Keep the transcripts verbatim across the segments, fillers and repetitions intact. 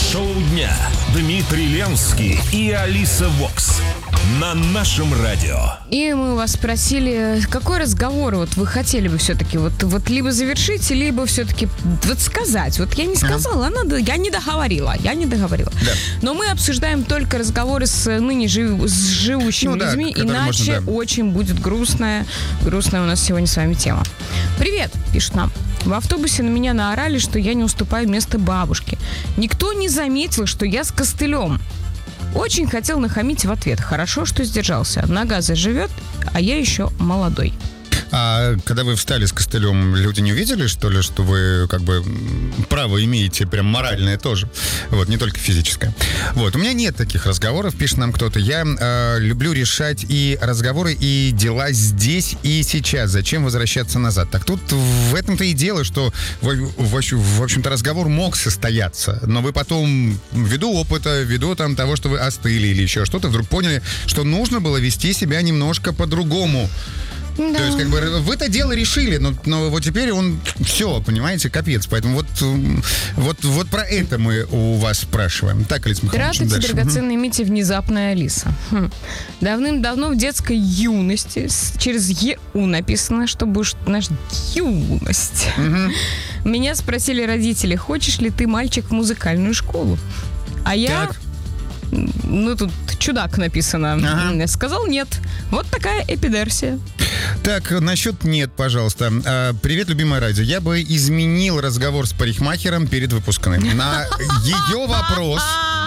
Шоу дня. Дмитрий Ленский и Алиса Вокс. На нашем радио. И мы вас спросили, какой разговор вот вы хотели бы все-таки вот, вот либо завершить, либо все-таки вот сказать. Вот я не сказала, а надо, я не договорила, я не договорила. Да. Но мы обсуждаем только разговоры с ныне жив, с живущими ну, людьми, да, иначе можно, да. очень будет грустная, грустная у нас сегодня с вами тема. Привет, пишет нам. В автобусе на меня наорали, что я не уступаю место бабушке. Никто не заметил, что я с костылем. Очень хотел нахамить в ответ. Хорошо, что сдержался. Нога заживет, а я еще молодой. А когда вы встали с костылем, люди не увидели, что ли, что вы как бы право имеете, прям моральное тоже, вот, не только физическое. Вот, у меня нет таких разговоров, пишет нам кто-то. Я э, люблю решать и разговоры, и дела здесь и сейчас. Зачем возвращаться назад? Так тут в этом-то и дело, что, в, в, в общем-то, разговор мог состояться, но вы потом, ввиду опыта, ввиду там того, что вы остыли или еще что-то, вдруг поняли, что нужно было вести себя немножко по-другому. Да. То есть, как бы, вы это дело решили, но, но вот теперь он все, понимаете, капец. Поэтому вот, вот, вот про это мы у вас спрашиваем. Так, Алиса Михайловна, здравствуйте, драгоценные Мити, внезапная Алиса. Хм. Давным-давно в детской юности через ЕУ написано, чтобы уж наш юность. Угу. Меня спросили родители, хочешь ли ты, мальчик, в музыкальную школу? А я... Так. Ну, тут чудак написано. Ага. Сказал нет. Вот такая эпидерсия. Так, насчет нет, пожалуйста. А, привет, любимое радио. Я бы изменил разговор с парикмахером перед выпускным. На ее вопрос: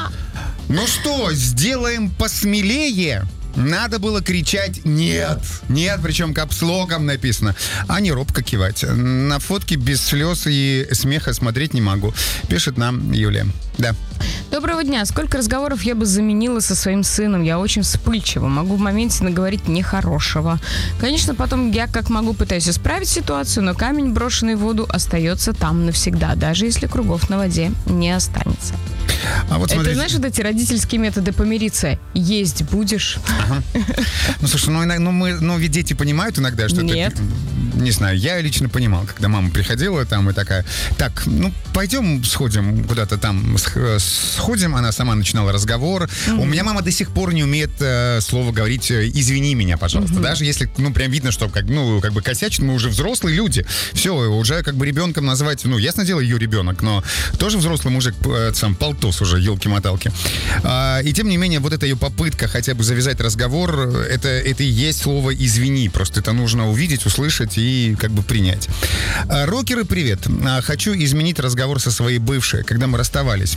ну что, сделаем посмелее? Надо было кричать «нет». Нет, причем капслоком написано, а не робко кивать. На фотке без слез и смеха смотреть не могу. Пишет нам Юлия. Да. Доброго дня. Сколько разговоров я бы заменила со своим сыном? Я очень вспыльчива. Могу в моменте наговорить нехорошего. Конечно, потом я как могу пытаюсь исправить ситуацию, но камень, брошенный в воду, остается там навсегда, даже если кругов на воде не останется. А вот смотрите. Это, знаешь, вот эти родительские методы помириться. Есть будешь. Ага. Ну, слушай, ну, ну, мы, ну ведь дети понимают иногда, что Нет. это... Не знаю, я лично понимал, когда мама приходила там и такая: так, ну, пойдем сходим куда-то там, сходим. Она сама начинала разговор. Mm-hmm. У меня мама до сих пор не умеет э, слово говорить «извини меня, пожалуйста». Mm-hmm. Даже если, ну, прям видно, что как, ну, как бы косячит, мы уже взрослые люди. Все, уже как бы ребенком называть, ну, ясно дело, ее ребенок, но тоже взрослый мужик, э, сам полтос уже, елки-моталки. А, и тем не менее, вот эта ее попытка хотя бы завязать разговор, это, это и есть слово «извини». Просто это нужно увидеть, услышать и и как бы принять. Рокеры, привет. Хочу изменить разговор со своей бывшей, когда мы расставались.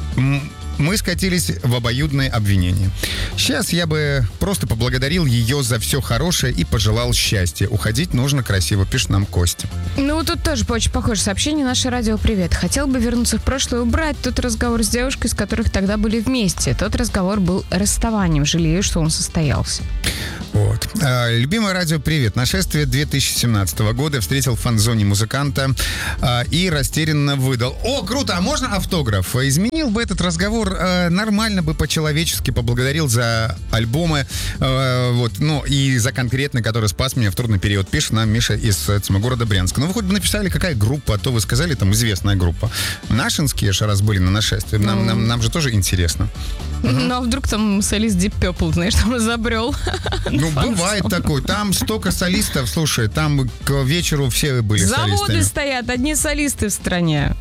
Мы скатились в обоюдные обвинения. Сейчас я бы просто поблагодарил ее за все хорошее и пожелал счастья. Уходить нужно красиво, пишет нам Костя. Ну, тут тоже очень похоже сообщение. Наше радио, привет. Хотел бы вернуться в прошлое, убрать тот разговор с девушкой, с которых тогда были вместе. Тот разговор был расставанием. Жалею, что он состоялся. Вот. А, любимое радио, привет. Нашествие две тысячи семнадцатого года. Встретил в фан-зоне музыканта а, и растерянно выдал: о, круто, а можно автограф? Изменил бы этот разговор, а, нормально бы по-человечески поблагодарил за альбомы, а, вот, ну, и за конкретный, который спас меня в трудный период, пишет нам Миша из этого города Брянска. Ну, вы хоть бы написали, какая группа, а то вы сказали, там, известная группа. Нашинские же раз были на нашествии. Нам, mm. нам, нам же тоже интересно. Ну, угу. а вдруг там солист Deep Purple, знаешь, там забрел. Ну, бывает такое. Там столько солистов, слушай, там к вечеру все были солистами. Заводы стоят, одни солисты в стране.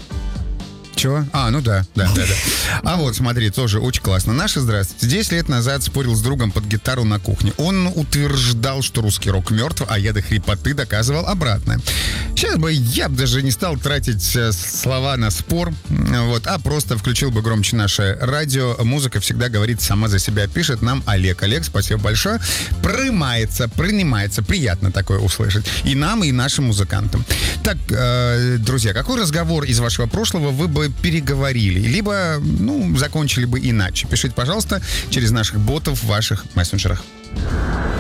Чего? А, ну да, да, да, да. А вот, смотри, тоже очень классно. Наши, здравствуйте. десять лет назад спорил с другом под гитару на кухне. Он утверждал, что русский рок мертв, а я до хрипоты доказывал обратное. Сейчас бы я бы даже не стал тратить слова на спор, вот, а просто включил бы громче наше радио. Музыка всегда говорит сама за себя, пишет нам Олег. Олег, спасибо большое. Принимается, принимается. Приятно такое услышать. И нам, и нашим музыкантам. Так, э, друзья, какой разговор из вашего прошлого вы бы переговорили, либо, ну, закончили бы иначе? Пишите, пожалуйста, через наших ботов в ваших мессенджерах.